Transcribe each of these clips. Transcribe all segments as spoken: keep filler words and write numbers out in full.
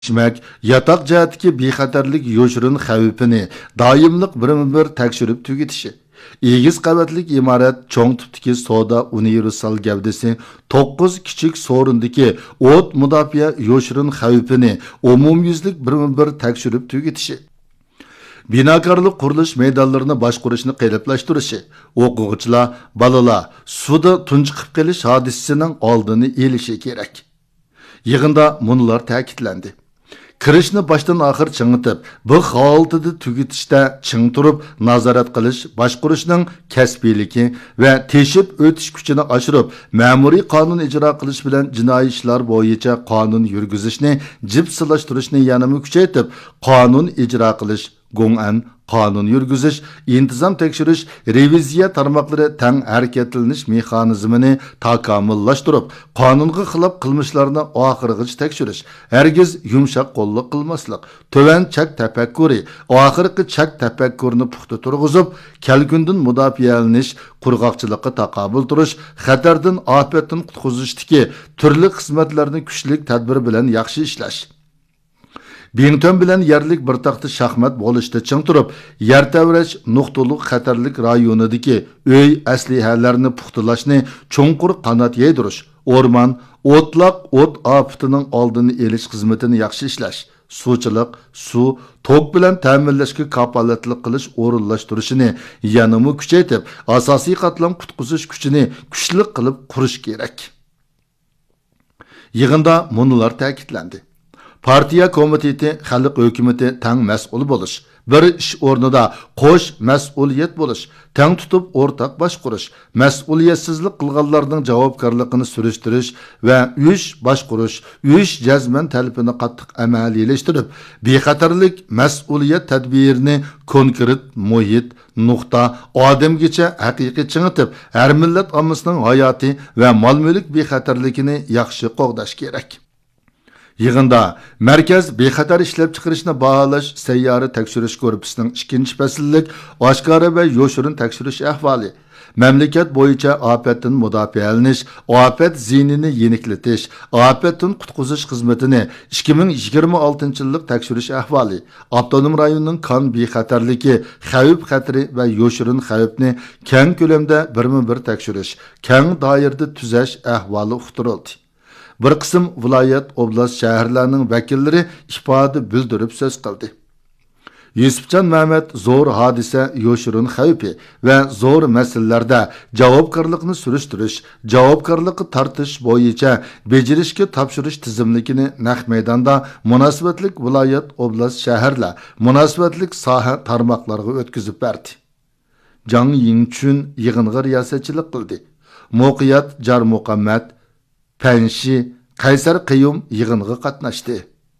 Demak, yataq jihatdagi bexatarlik yo'shirin xavfini doimliq birma-bir tekshirib tugitishi. Egiz qavatlik imorat cho'ng tipdagi soda universal gavdasi to'qqiz kichik so'rindagi o't mudofaa yo'shirin xavfini umumyuzlik birma-bir tekshirib tugitishi. Binokorlik qurilish maydonlarini boshqarishni qayliqlashtirishi, o'quvchilar, balalar suvda tunjiqib qolish hodisasining oldini olishi kerak. Yig'inda munolar ta'kidlandi. Kirishni boshdan oxir chingitib, bu holatda tugatishda ching turib nazorat qilish, boshqarishning kasbiyligi va teshib o'tish kuchini oshirib, ma'muriy qonun ijro qilish bilan jinoiy ishlar bo'yicha qonun yurgizishni jipsilashtirishni yanada kuchaytirib, qonun ijro qilish, Gong'an qonun yurgizish, intizom tekshirish, reviziya tarmoqlari tang harakatlanish mexanizmini takomillashtirib, qonunga xilof qilmishlarni oxirigacha tekshirish, hargiz yumshoq qo'lliq qilmaslik, to'van chak tafakkuri, oxirgi chak tafakkurni puxta turg'izib, kelgundan mudofialanish, qurg'oqchilikqa taqobil turish, xatardan, ofatdan qutqizishdagi turli xizmatlarni kuchli tadbir bilan yaxshi ishlash. Bington bilan yerlik bir taxta shaxmat bo'lishda ching turib, yer tavrash nuqtaliq xatarlik rayonidagi uy aslihalarni puxtalashni cho'nqur qanot yeydirish, o'rmon, o'tloq, o't ofatining oldini olish xizmatini yaxshi ishlash, suvchilik, suv, tok bilan ta'minlashga kafolatlik qilish o'rinlashtirishini yanada kuchaytirib, asosiy qatlam qutqizish kuchini kuchli qilib qurish kerak. Yig'inda munolar ta'kidlandi. Partiya komiteti xalq hukumati tang mas'ul bo'lish, bir ish o'rnida qo'sh mas'uliyat bo'lish, tang tutib o'rtaq boshqarish, mas'uliyatsizlik qilganlarning javobgarligini surishtirish va uyish boshqarish, uyish jazman talabini qattiq amaliyleştirib, bexatarlik mas'uliyat tadbirini konkret muhit, nuqta, odamgacha haqiqiy chingitib, har millat ommasining hayoti va mol-mulk bexatarligini yaxshi qo'g'dash kerak. Yig'inda markaz bexatar ishlab chiqarishni baholash sayyora tekshirish korpusining ikkinchi fasllik oshkora va yo'shirin tekshirish ahvoli, mamlakat bo'yicha ofatdan mudofialanish, ofat zinini yeniklatish, ofatdan qutqizish xizmatini ikki ming yigirma oltinchi yillik tekshirish ahvoli, avtonom rayonning kon bexatarligi, xavf xatari va yo'shirin xavfni keng ko'lamda birma-bir tekshirish, keng doirada tuzash ahvoli uqtirildi. Bir qism viloyat, oblast, shaharlarning vakillari ifoda bildirib so'z qildi. Yusufjon Mehmet zo'r hodisa, yo'shirin xavfi va zo'r masalalarda javobgarlikni surishtirish, javobgarlikni tartish bo'yicha bejirishga topshirish tizimligini naq maydonda munosabatlik viloyat, oblast, shaharlar munosabatlik soha tarmoqlariga o'tkazib berdi. Jang Yingchun yig'inga riyosatchilik qildi. Muqiyat Jar Muhammad Panshi Qaysar Qiyum yig'inga qatnashdi.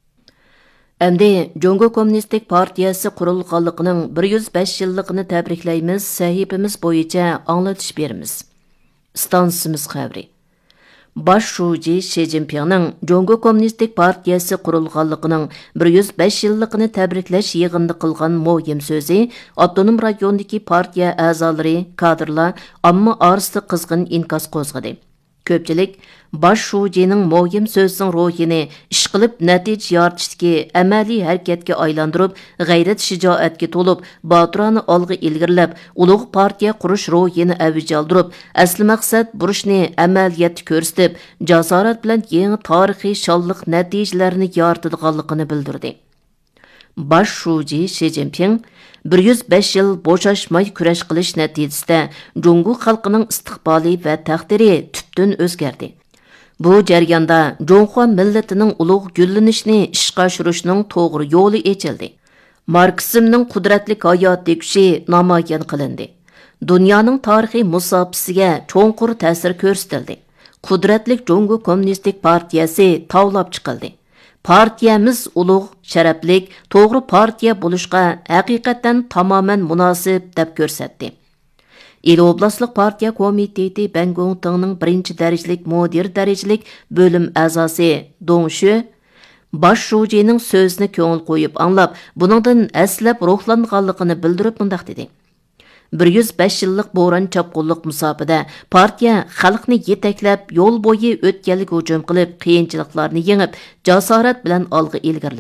Endi Jongo Kommunistik Partiyasi qurilganligining bir yuz besh yilligini tabriklaymiz, sahifamiz bo'yicha anglatish beramiz. Stansimiz xabari. Baş şuji Xi Jinpingning Jongo Kommunistik Partiyasi qurilganligining bir yuz besh yilligini tabriklash yig'inida qilgan muhim so'zi avtonom rayondagi partiya a'zolari, kadrlar ammo orasida qizg'in inkas qo'zg'adi. Ko'pchilik Baş şujining muhim so'zining ruhini ish qilib natija yoritishdagi amaliy harakatga aylantirib, g'ayrat shijoatga to'lib, botirona olg'a ilgirlab, ulug' partiya qurish ruhini avj oldirib, asli maqsad burishni amaliyotda ko'rsatib, jasorat bilan yangi tarixiy shonliq natijalarni yoritadiganligini bildirdi. Baş şuji Xi Jinping bir yuz besh yil bo'shashmay kurash qilish natijasida Jongo xalqining istiqboli va taqdiri tubdan o'zgardi. Bu jarayonda Jongo millatining ulug' gullanishni ishga oshirishning to'g'ri yo'li ochildi. Marksizmning qudratli hayotli kuchi namoyon qilindi. Dunyoning tarixiy musofasiga cho'nqur ta'sir ko'rsatildi. Qudratli Jongo Kommunistik Partiyasi tavlab chiqildi. Partiyamiz ulug', sharaflik, to'g'ri partiya bo'lishga haqiqatan tamoman munosib deb ko'rsatdi. Il oblastlik partiya komiteti Bangongtongning birinchi darajalik mudir darajalik bo'lim a'zosi Dong Shu Baş şujining so'zini ko'ngil qo'yib anglab, buningdan aslab ruhlanganligini bildirib mundaq dedi. bir yuz besh yillik bo'ron chapqunliq musofida partiya xalqni yetaklab, yo'l bo'yi o'tganlik hujum qilib, qiyinchiliklarni yengib, jasorat bilan olg'a ilgirladi.